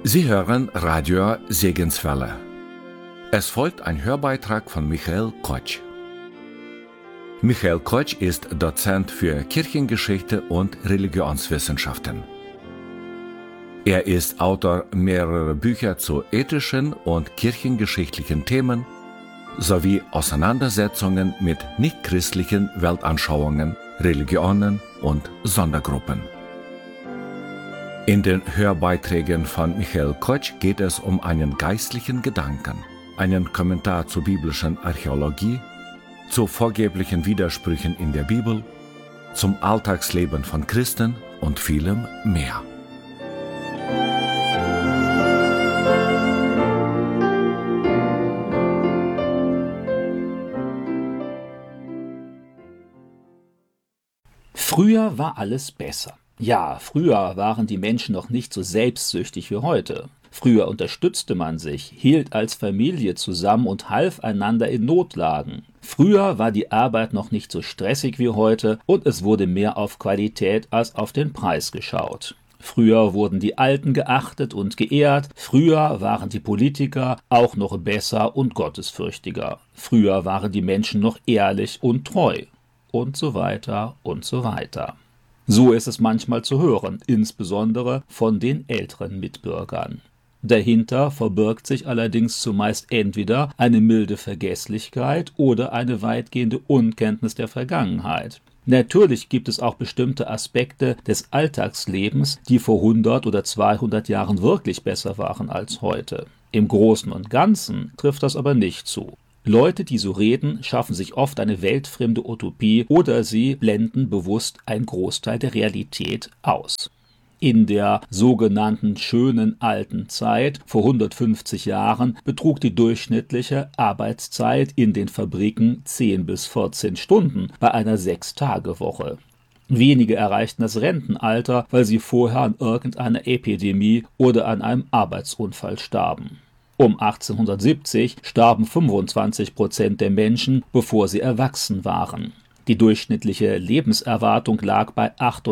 Sie hören Radio Segenswelle. Es folgt ein Hörbeitrag von Michael Kotsch. Michael Kotsch ist Dozent für Kirchengeschichte und Religionswissenschaften. Er ist Autor mehrerer Bücher zu ethischen und kirchengeschichtlichen Themen sowie Auseinandersetzungen mit nichtchristlichen Weltanschauungen, Religionen und Sondergruppen. In den Hörbeiträgen von Michael Kotsch geht es um einen geistlichen Gedanken, einen Kommentar zur biblischen Archäologie, zu vorgeblichen Widersprüchen in der Bibel, zum Alltagsleben von Christen und vielem mehr. Früher war alles besser. Ja, früher waren die Menschen noch nicht so selbstsüchtig wie heute. Früher unterstützte man sich, hielt als Familie zusammen und half einander in Notlagen. Früher war die Arbeit noch nicht so stressig wie heute und es wurde mehr auf Qualität als auf den Preis geschaut. Früher wurden die Alten geachtet und geehrt, früher waren die Politiker auch noch besser und gottesfürchtiger. Früher waren die Menschen noch ehrlich und treu. Und so weiter und so weiter. So ist es manchmal zu hören, insbesondere von den älteren Mitbürgern. Dahinter verbirgt sich allerdings zumeist entweder eine milde Vergesslichkeit oder eine weitgehende Unkenntnis der Vergangenheit. Natürlich gibt es auch bestimmte Aspekte des Alltagslebens, die vor 100 oder 200 Jahren wirklich besser waren als heute. Im Großen und Ganzen trifft das aber nicht zu. Leute, die so reden, schaffen sich oft eine weltfremde Utopie oder sie blenden bewusst einen Großteil der Realität aus. In der sogenannten schönen alten Zeit vor 150 Jahren betrug die durchschnittliche Arbeitszeit in den Fabriken 10 bis 14 Stunden bei einer 6-Tage-Woche. Wenige erreichten das Rentenalter, weil sie vorher an irgendeiner Epidemie oder an einem Arbeitsunfall starben. Um 1870 starben 25% der Menschen, bevor sie erwachsen waren. Die durchschnittliche Lebenserwartung lag bei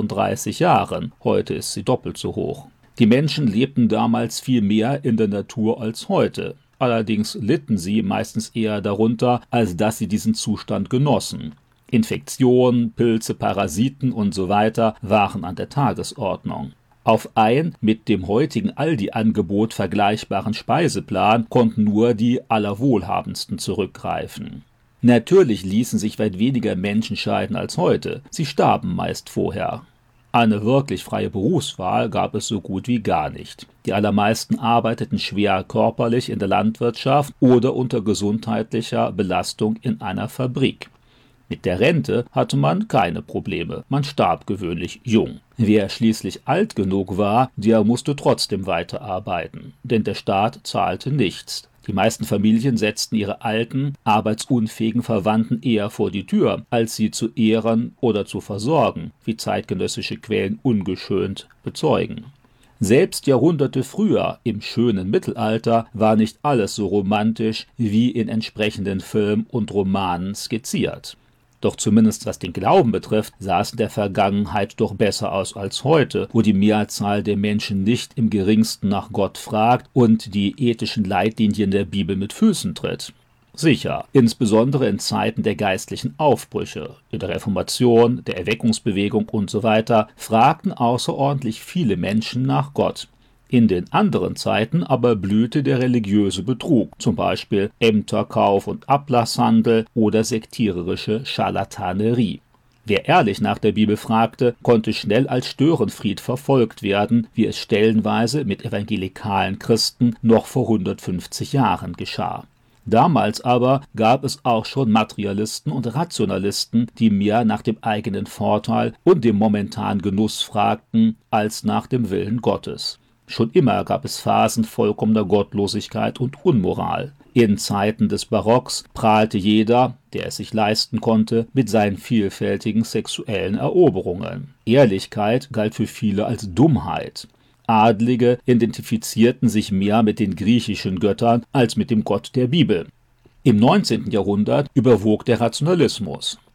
38 Jahren, heute ist sie doppelt so hoch. Die Menschen lebten damals viel mehr in der Natur als heute. Allerdings litten sie meistens eher darunter, als dass sie diesen Zustand genossen. Infektionen, Pilze, Parasiten usw. waren an der Tagesordnung. Auf ein mit dem heutigen Aldi-Angebot vergleichbaren Speiseplan konnten nur die Allerwohlhabendsten zurückgreifen. Natürlich ließen sich weit weniger Menschen scheiden als heute, sie starben meist vorher. Eine wirklich freie Berufswahl gab es so gut wie gar nicht. Die allermeisten arbeiteten schwer körperlich in der Landwirtschaft oder unter gesundheitlicher Belastung in einer Fabrik. Mit der Rente hatte man keine Probleme, man starb gewöhnlich jung. Wer schließlich alt genug war, der musste trotzdem weiterarbeiten, denn der Staat zahlte nichts. Die meisten Familien setzten ihre alten, arbeitsunfähigen Verwandten eher vor die Tür, als sie zu ehren oder zu versorgen, wie zeitgenössische Quellen ungeschönt bezeugen. Selbst Jahrhunderte früher, im schönen Mittelalter, war nicht alles so romantisch wie in entsprechenden Filmen und Romanen skizziert. Doch zumindest was den Glauben betrifft, sah es in der Vergangenheit doch besser aus als heute, wo die Mehrzahl der Menschen nicht im geringsten nach Gott fragt und die ethischen Leitlinien der Bibel mit Füßen tritt. Sicher, insbesondere in Zeiten der geistlichen Aufbrüche, in der Reformation, der Erweckungsbewegung usw. fragten außerordentlich viele Menschen nach Gott. In den anderen Zeiten aber blühte der religiöse Betrug, zum Beispiel Ämterkauf und Ablasshandel oder sektiererische Scharlatanerie. Wer ehrlich nach der Bibel fragte, konnte schnell als Störenfried verfolgt werden, wie es stellenweise mit evangelikalen Christen noch vor 150 Jahren geschah. Damals aber gab es auch schon Materialisten und Rationalisten, die mehr nach dem eigenen Vorteil und dem momentanen Genuss fragten, als nach dem Willen Gottes. Schon immer gab es Phasen vollkommener Gottlosigkeit und Unmoral. In Zeiten des Barocks prahlte jeder, der es sich leisten konnte, mit seinen vielfältigen sexuellen Eroberungen. Ehrlichkeit galt für viele als Dummheit. Adlige identifizierten sich mehr mit den griechischen Göttern als mit dem Gott der Bibel. Im 19. Jahrhundert überwog der Rationalismus.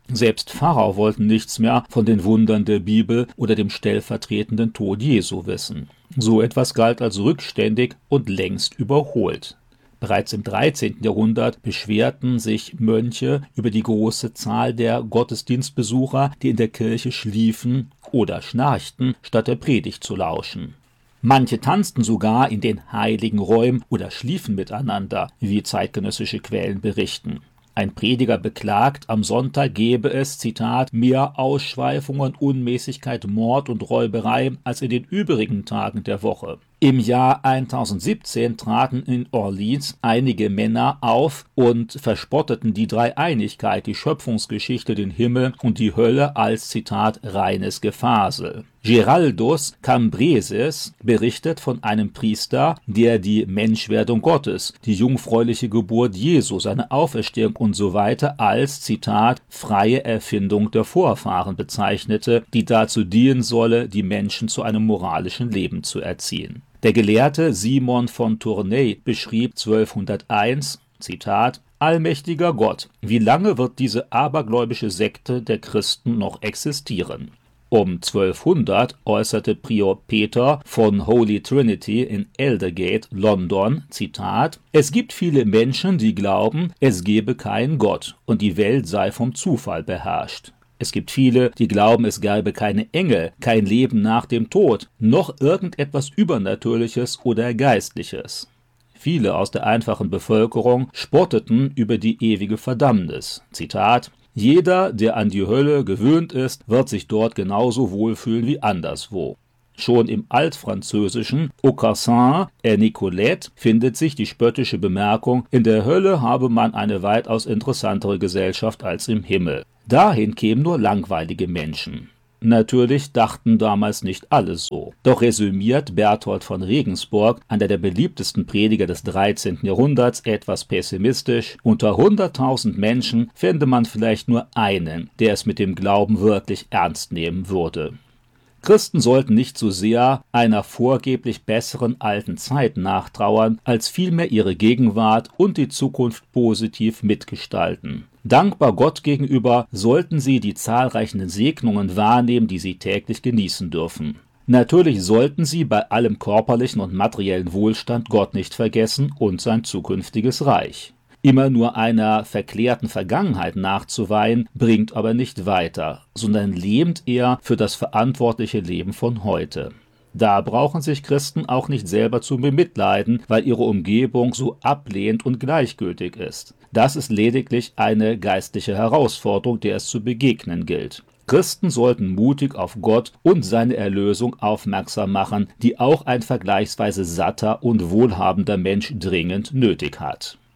Selbst Pfarrer wollten nichts mehr von den Wundern der Bibel oder dem stellvertretenden Tod Jesu wissen. So etwas galt als rückständig und längst überholt. Bereits im 13. Jahrhundert beschwerten sich Mönche über die große Zahl der Gottesdienstbesucher, die in der Kirche schliefen oder schnarchten, statt der Predigt zu lauschen. Manche tanzten sogar in den heiligen Räumen oder schliefen miteinander, wie zeitgenössische Quellen berichten. Ein Prediger beklagt, am Sonntag gebe es, Zitat, mehr Ausschweifungen, Unmäßigkeit, Mord und Räuberei als in den übrigen Tagen der Woche. Im Jahr 1017 traten in Orleans einige Männer auf und verspotteten die Dreieinigkeit, die Schöpfungsgeschichte, den Himmel und die Hölle als, Zitat, reines Gefasel. Giraldus Cambresis berichtet von einem Priester, der die Menschwerdung Gottes, die jungfräuliche Geburt Jesu, seine Auferstehung usw. als, Zitat, freie Erfindung der Vorfahren bezeichnete, die dazu dienen solle, die Menschen zu einem moralischen Leben zu erziehen. Der Gelehrte Simon von Tournai beschrieb 1201, Zitat, allmächtiger Gott, wie lange wird diese abergläubische Sekte der Christen noch existieren? Um 1200 äußerte Prior Peter von Holy Trinity in Aldergate, London, Zitat, es gibt viele Menschen, die glauben, es gebe keinen Gott und die Welt sei vom Zufall beherrscht. Es gibt viele, die glauben, es gäbe keine Engel, kein Leben nach dem Tod, noch irgendetwas Übernatürliches oder Geistliches. Viele aus der einfachen Bevölkerung spotteten über die ewige Verdammnis. Zitat, jeder, der an die Hölle gewöhnt ist, wird sich dort genauso wohlfühlen wie anderswo. Schon im Altfranzösischen Aucassin et Nicolette findet sich die spöttische Bemerkung, in der Hölle habe man eine weitaus interessantere Gesellschaft als im Himmel. Dahin kämen nur langweilige Menschen. Natürlich dachten damals nicht alle so. Doch resümiert Berthold von Regensburg, einer der beliebtesten Prediger des 13. Jahrhunderts, etwas pessimistisch, unter 100.000 Menschen fände man vielleicht nur einen, der es mit dem Glauben wirklich ernst nehmen würde. Christen sollten nicht so sehr einer vorgeblich besseren alten Zeit nachtrauern, als vielmehr ihre Gegenwart und die Zukunft positiv mitgestalten. Dankbar Gott gegenüber sollten sie die zahlreichen Segnungen wahrnehmen, die sie täglich genießen dürfen. Natürlich sollten sie bei allem körperlichen und materiellen Wohlstand Gott nicht vergessen und sein zukünftiges Reich. Immer nur einer verklärten Vergangenheit nachzuweihen, bringt aber nicht weiter, sondern lähmt eher für das verantwortliche Leben von heute. Da brauchen sich Christen auch nicht selber zu bemitleiden, weil ihre Umgebung so ablehnend und gleichgültig ist. Das ist lediglich eine geistliche Herausforderung, der es zu begegnen gilt. Christen sollten mutig auf Gott und seine Erlösung aufmerksam machen, die auch ein vergleichsweise satter und wohlhabender Mensch dringend nötig hat.